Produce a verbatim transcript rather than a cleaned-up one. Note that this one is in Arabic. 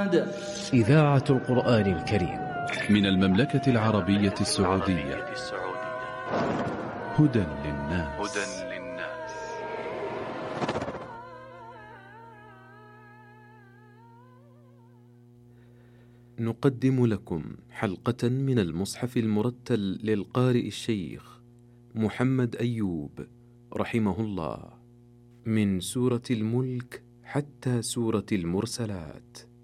محمد. إذاعة القرآن الكريم من المملكة العربية السعودية. هدى للناس. نقدم لكم حلقة من المصحف المرتل للقارئ الشيخ محمد أيوب رحمه الله، من سورة الملك حتى سورة المرسلات.